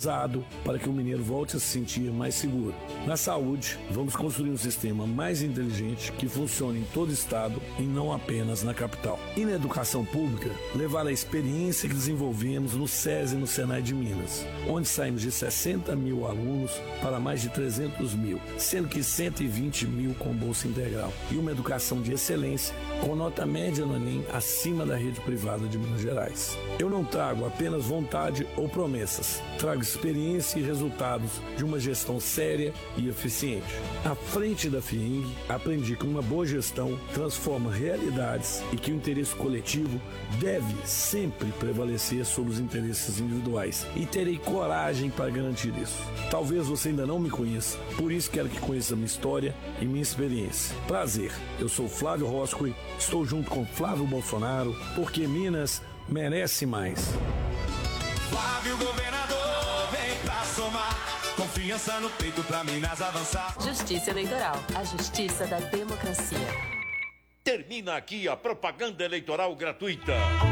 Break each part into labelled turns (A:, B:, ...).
A: pesado para que o mineiro volte a se sentir mais seguro. Na saúde, vamos construir um sistema mais inteligente que funcione em todo o estado e não apenas na capital. E na educação pública, levar a experiência que desenvolvemos no SESI e no Senai de Minas, onde saímos de 60 mil alunos para mais de 300 mil, sendo que 120 mil com bolsa integral. E uma educação de excelência, com nota média no Enem acima da rede privada de Minas Gerais. Eu não trago apenas vontade ou promessas, trago experiência e resultados de uma gestão séria e eficiente. À frente da FIENG, aprendi que uma boa gestão transforma realidades e que o interesse coletivo deve sempre prevalecer sobre os interesses individuais. E terei coragem para garantir isso. Talvez você ainda não me conheça, por isso quero que conheça minha história e minha experiência. Prazer, eu sou Flávio Roscoe, estou junto com Flávio Bolsonaro, porque Minas merece mais.
B: Flávio governador, vem pra somar, confiança no peito pra Minas avançar.
C: Justiça Eleitoral, a justiça da democracia.
D: Termina aqui a propaganda eleitoral gratuita.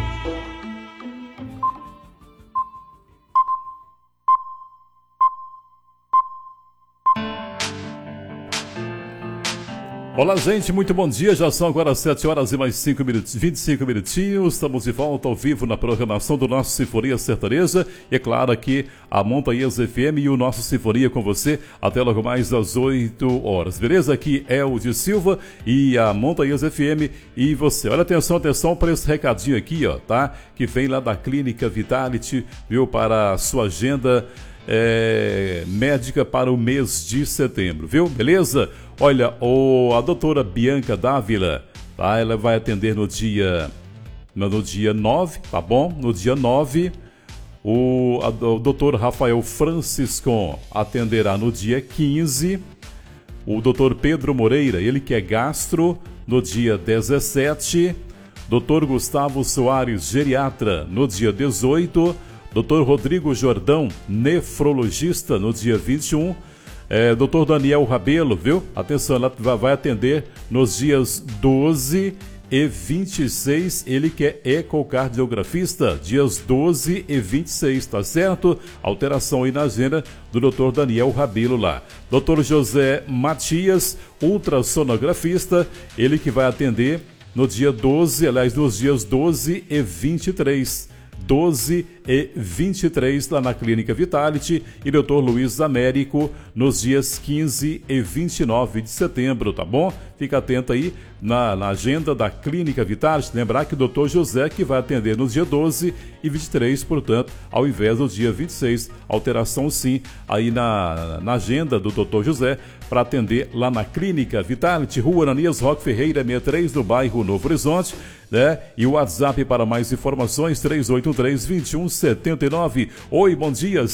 E: Olá, gente, muito bom dia. Já são agora 7 horas e mais 25 minutinhos. Estamos de volta ao vivo na programação do nosso Sinfonia Sertaneja. E é claro aqui a Montanhas FM e o nosso Sinfonia com você até logo mais às 8 horas. Beleza? Aqui é o de Silva e a Montanhas FM e você. Olha, atenção para esse recadinho aqui, ó, tá? Que vem lá da Clínica Vitality, viu? Para a sua agenda médica para o mês de setembro, viu? Beleza? Olha, a doutora Bianca Dávila, tá? Ela vai atender no dia 9, tá bom? No dia 9, o doutor Rafael Franciscon atenderá no dia 15, o doutor Pedro Moreira, ele que é gastro, no dia 17, doutor Gustavo Soares, geriatra, no dia 18, doutor Rodrigo Jordão, nefrologista, no dia 21, doutor Daniel Rabelo, viu? Atenção, ela vai atender nos dias 12 e 26, ele que é ecocardiografista, dias 12 e 26, tá certo? Alteração aí na agenda do doutor Daniel Rabelo lá. Doutor José Matias, ultrassonografista, ele que vai atender no dia 12, aliás, nos dias 12 e 23. 12 e 23 lá na Clínica Vitality e Dr. Luiz Américo nos dias 15 e 29 de setembro, tá bom? Fica atento aí na agenda da Clínica Vitality. Lembrar que o Dr. José que vai atender nos dias 12 e 23, portanto, ao invés do dia 26. Alteração sim aí na agenda do Dr. José para atender lá na Clínica Vitality, Rua Ananias Roque Ferreira, 63, no bairro Novo Horizonte, né? E o WhatsApp para mais informações, 3813-2179. Oi, bom dia,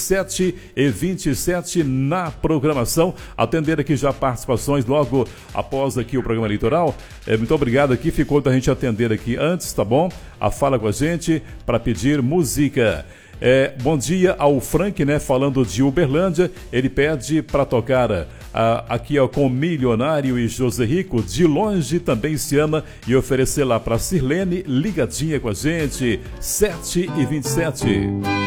E: 7h27 na programação. Atender aqui já participações logo após aqui o programa eleitoral. Muito obrigado aqui, ficou da gente atender aqui antes, tá bom? A fala com a gente para pedir música. Bom dia ao Frank, né? Falando de Uberlândia, ele pede para tocar aqui ó, com Milionário e José Rico, De Longe Também Se Ama, e oferecer lá para Sirlene, ligadinha com a gente, 7h27.